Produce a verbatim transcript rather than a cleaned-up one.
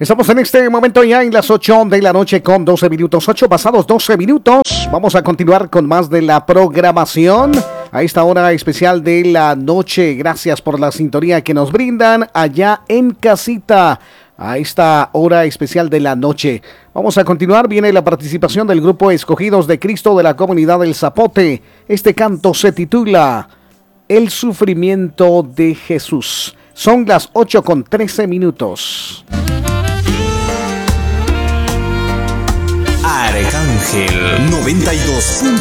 Estamos en este momento ya en las ocho de la noche con doce minutos, ocho pasados doce minutos. Vamos a continuar con más de la programación a esta hora especial de la noche. Gracias por la sintonía que nos brindan allá en casita a esta hora especial de la noche. Vamos a continuar, viene la participación del grupo Escogidos de Cristo de la comunidad del Zapote. Este canto se titula El sufrimiento de Jesús. Son las ocho con trece minutos. Arcángel noventa y dos punto